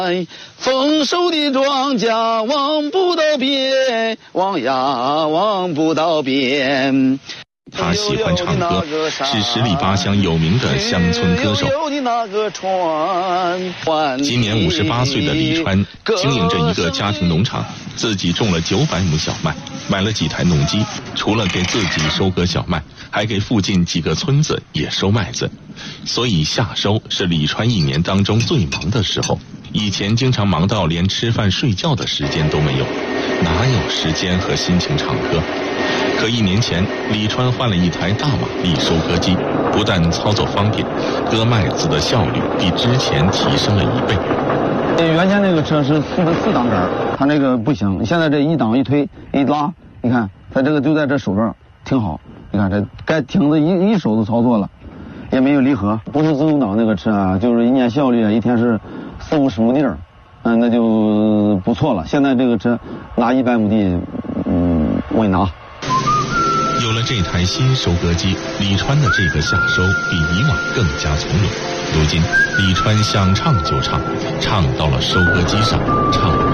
丰收的庄稼望不到边，望呀望不到边。 他喜欢唱歌，是十里八乡有名的乡村歌手。今年58岁的李川经营着一个家庭农场，自己种了900亩小麦，买了几台农机，除了给自己收割小麦，还给附近几个村子也收麦子。所以夏收是李川一年当中最忙的时候，以前经常忙到连吃饭睡觉的时间都没有，哪有时间和心情唱歌？可1年前，李川换了一台大马力收割机，不但操作方便，割麦子的效率比之前提升了1倍。 原先那个车是4档杆，它那个不行，现在这一档一推一拉，你看它这个就在这手上挺好，你看这该停的一手都操作了，也没有离合，不是自动挡那个车啊，就是一年效率啊，一天是40-50亩地儿，那就不错了。现在这个车拿100亩地，我也拿。 有了这台新收割机，李川的这个夏收比以往更加从容。如今，李川想唱就唱，唱到了收割机上，唱